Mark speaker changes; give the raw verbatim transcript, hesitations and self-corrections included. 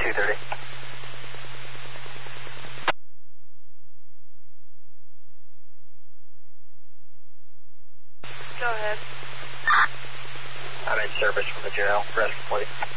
Speaker 1: two thirty.
Speaker 2: Go ahead.
Speaker 1: I'm in service from the jail. Rest complete.